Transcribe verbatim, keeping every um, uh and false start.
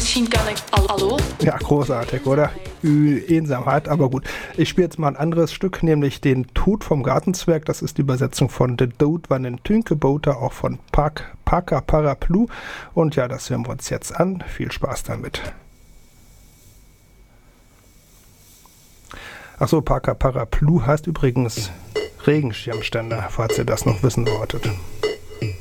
Misschien kan ik... Hallo? Ja, großartig, oder? Ü, Einsamkeit, aber gut. Ich spiele jetzt mal ein anderes Stück, nämlich den Tod vom Gartenzwerg. Das ist die Übersetzung von The Dood van den Tünkeboter, auch von Park, Parker Paraplu. Und ja, das hören wir uns jetzt an. Viel Spaß damit. Achso, Parker Paraplu heißt übrigens Regenschirmständer, falls ihr das noch wissen wolltet.